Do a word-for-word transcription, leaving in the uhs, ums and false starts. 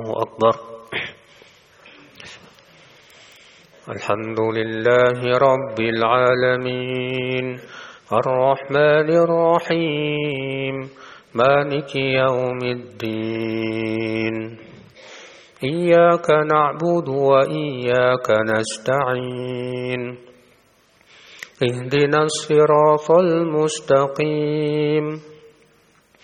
الله أكبر. الحمد لله رب العالمين الرحمن الرحيم مالك يوم الدين إياك نعبد وإياك نستعين اهدنا الصراط المستقيم